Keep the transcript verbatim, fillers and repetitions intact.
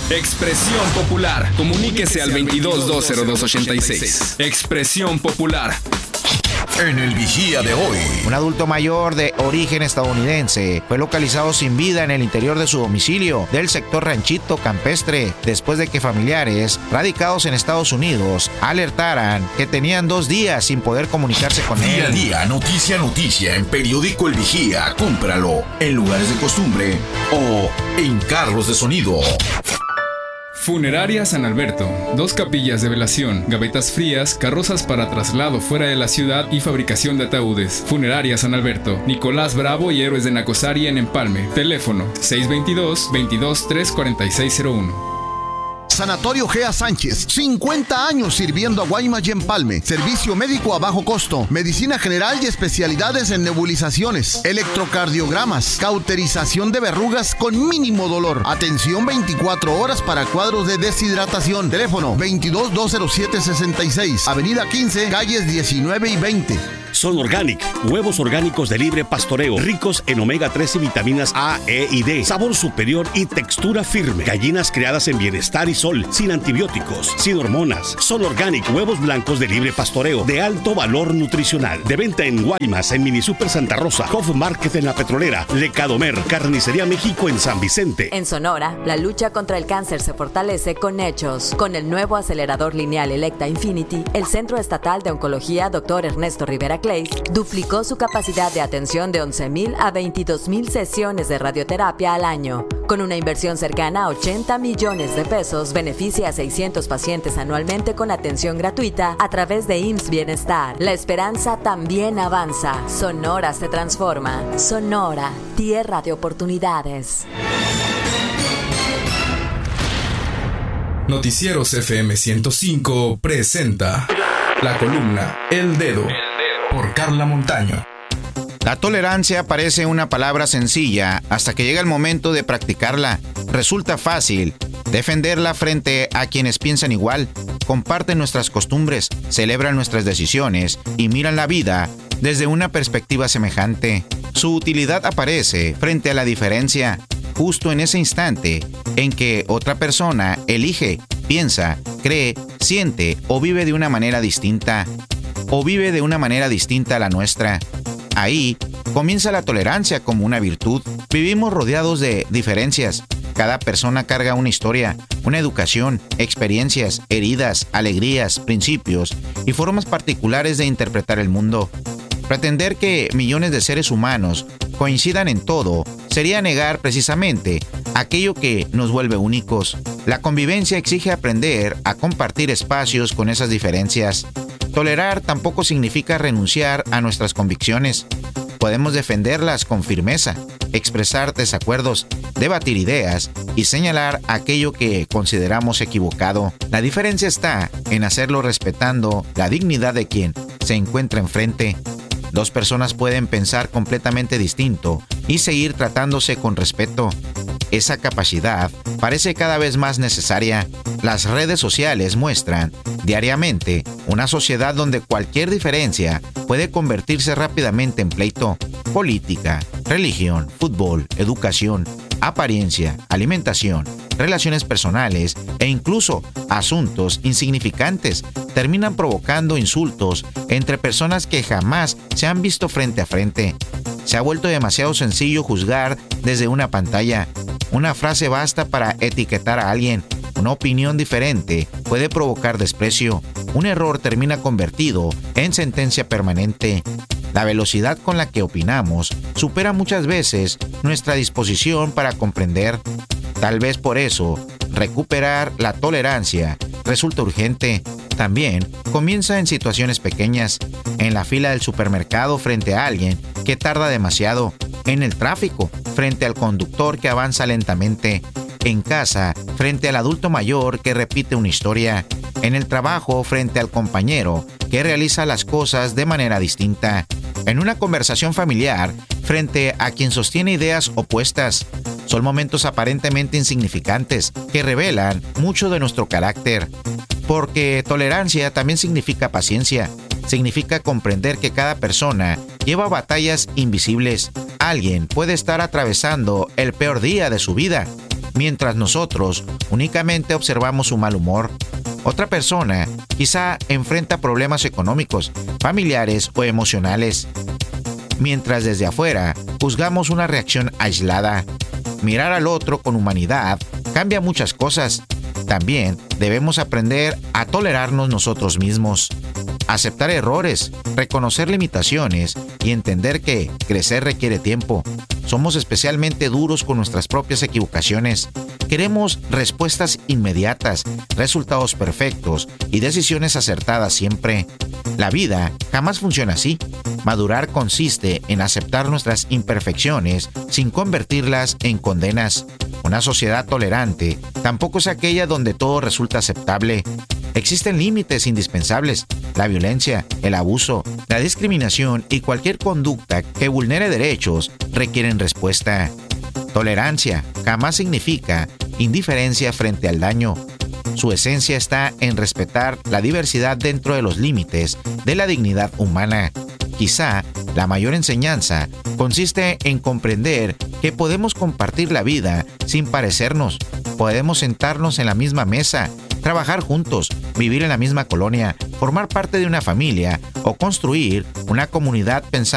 Expresión Popular. Comuníquese al veintidós dos cero dos ochenta y seis. Expresión Popular. En el Vigía de hoy, un adulto mayor de origen estadounidense fue localizado sin vida en el interior de su domicilio del sector Ranchito Campestre después de que familiares radicados en Estados Unidos alertaran que tenían dos días sin poder comunicarse con él. Día a día, noticia a noticia en Periódico El Vigía. Cómpralo en lugares de costumbre o en carros de sonido. Funeraria San Alberto. Dos capillas de velación, gavetas frías, carrozas para traslado fuera de la ciudad y fabricación de ataúdes. Funeraria San Alberto. Nicolás Bravo y Héroes de Nacosari en Empalme. Teléfono seis dos dos, veintidós tres cuarenta y seis cero uno. Sanatorio Gea Sánchez, cincuenta años sirviendo a Guaymas y Empalme. Servicio médico a bajo costo, medicina general y especialidades en nebulizaciones, electrocardiogramas, cauterización de verrugas con mínimo dolor. Atención veinticuatro horas para cuadros de deshidratación. Teléfono veintidós dos cero siete sesenta y seis, Avenida quince, calles diecinueve y veinte. Son Organic, huevos orgánicos de libre pastoreo, ricos en omega tres y vitaminas A, E y D, sabor superior y textura firme. Gallinas criadas en bienestar y sol, sin antibióticos, sin hormonas. Son Organic, huevos blancos de libre pastoreo, de alto valor nutricional. De venta en Guaymas, en Mini Super Santa Rosa, Hof Market en La Petrolera, Lecadomer, Carnicería México en San Vicente. En Sonora, la lucha contra el cáncer se fortalece con hechos. Con el nuevo acelerador lineal Electa Infinity, el Centro Estatal de Oncología doctor Ernesto Rivera Clay duplicó su capacidad de atención de once mil a veintidós mil sesiones de radioterapia al año. Con una inversión cercana a ochenta millones de pesos, beneficia a seiscientos pacientes anualmente con atención gratuita a través de I M S S Bienestar. La esperanza también avanza. Sonora se transforma. Sonora, tierra de oportunidades. Noticieros F M ciento cinco presenta la columna El Dedo por Carla Montaño. La tolerancia parece una palabra sencilla hasta que llega el momento de practicarla. Resulta fácil defenderla frente a quienes piensan igual, comparten nuestras costumbres, celebran nuestras decisiones y miran la vida desde una perspectiva semejante. Su utilidad aparece frente a la diferencia, justo en ese instante en que otra persona elige, piensa, cree, siente o vive de una manera distinta. o vive de una manera distinta a la nuestra. Ahí comienza la tolerancia como una virtud. Vivimos rodeados de diferencias. Cada persona carga una historia, una educación, experiencias, heridas, alegrías, principios y formas particulares de interpretar el mundo. Pretender que millones de seres humanos coincidan en todo sería negar precisamente aquello que nos vuelve únicos. La convivencia exige aprender a compartir espacios con esas diferencias. Tolerar tampoco significa renunciar a nuestras convicciones. Podemos defenderlas con firmeza, expresar desacuerdos, debatir ideas y señalar aquello que consideramos equivocado. La diferencia está en hacerlo respetando la dignidad de quien se encuentra enfrente. Dos personas pueden pensar completamente distinto y seguir tratándose con respeto. Esa capacidad parece cada vez más necesaria. Las redes sociales muestran diariamente una sociedad donde cualquier diferencia puede convertirse rápidamente en pleito. Política, religión, fútbol, educación, apariencia, alimentación, relaciones personales e incluso asuntos insignificantes terminan provocando insultos entre personas que jamás se han visto frente a frente. Se ha vuelto demasiado sencillo juzgar desde una pantalla. Una frase basta para etiquetar a alguien. Una opinión diferente puede provocar desprecio. Un error termina convertido en sentencia permanente. La velocidad con la que opinamos supera muchas veces nuestra disposición para comprender. Tal vez por eso, recuperar la tolerancia resulta urgente. También comienza en situaciones pequeñas, en la fila del supermercado frente a alguien que tarda demasiado, en el tráfico frente al conductor que avanza lentamente, en casa frente al adulto mayor que repite una historia, en el trabajo frente al compañero que realiza las cosas de manera distinta, en una conversación familiar frente a quien sostiene ideas opuestas. Son momentos aparentemente insignificantes que revelan mucho de nuestro carácter. Porque tolerancia también significa paciencia, significa comprender que cada persona lleva batallas invisibles. Alguien puede estar atravesando el peor día de su vida, mientras nosotros únicamente observamos su mal humor. Otra persona quizá enfrenta problemas económicos, familiares o emocionales, mientras desde afuera juzgamos una reacción aislada. Mirar al otro con humanidad cambia muchas cosas. También debemos aprender a tolerarnos nosotros mismos, aceptar errores, reconocer limitaciones y entender que crecer requiere tiempo. Somos especialmente duros con nuestras propias equivocaciones. Queremos respuestas inmediatas, resultados perfectos y decisiones acertadas siempre. La vida jamás funciona así. Madurar consiste en aceptar nuestras imperfecciones sin convertirlas en condenas. Una sociedad tolerante tampoco es aquella donde todo resulta aceptable. Existen límites indispensables. La violencia, el abuso, la discriminación y cualquier conducta que vulnere derechos requieren respuesta. Tolerancia jamás significa indiferencia frente al daño. Su esencia está en respetar la diversidad dentro de los límites de la dignidad humana. Quizá la mayor enseñanza consiste en comprender que podemos compartir la vida sin parecernos. Podemos sentarnos en la misma mesa, trabajar juntos, vivir en la misma colonia, formar parte de una familia o construir una comunidad pensando